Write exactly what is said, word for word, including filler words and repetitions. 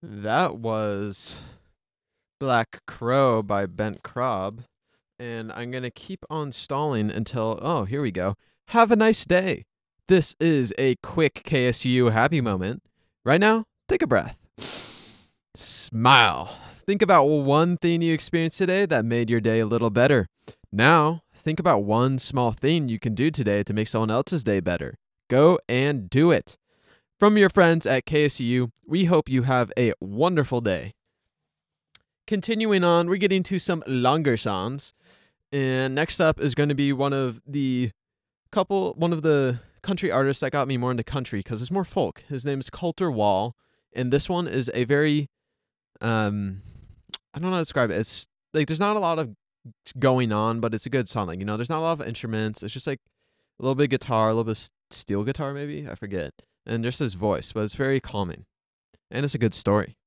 That was Black Crow by Bent Krob. And I'm going to keep on stalling until, oh, here we go. Have a nice day. This is a quick K S U happy moment. Right now, take a breath. Smile. Think about one thing you experienced today that made your day a little better. Now, think about one small thing you can do today to make someone else's day better. Go and do it. From your friends at K S U, we hope you have a wonderful day. Continuing on, we're getting to some longer songs. And next up is going to be one of the couple, one of the country artists that got me more into country because it's more folk. His name is Colter Wall. And this one is a very, um, I don't know how to describe it. It's like there's not a lot of going on, but it's a good song. Like, you know, there's not a lot of instruments. It's just like a little bit of guitar, a little bit of steel guitar, maybe. I forget. And just his voice, but it's very calming. And it's a good story.